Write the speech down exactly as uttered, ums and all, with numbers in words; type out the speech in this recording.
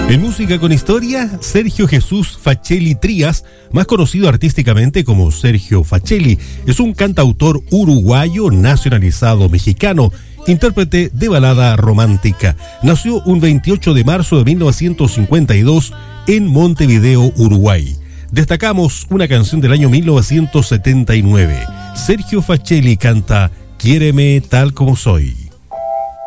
En Música con Historia, Sergio Jesús Facelli Trías, más conocido artísticamente como Sergio Facelli, es un cantautor uruguayo nacionalizado mexicano, intérprete de balada romántica. Nació un veintiocho de marzo de mil novecientos cincuenta y dos en Montevideo, Uruguay. Destacamos una canción del año mil novecientos setenta y nueve. Sergio Facelli canta Quiéreme tal como soy.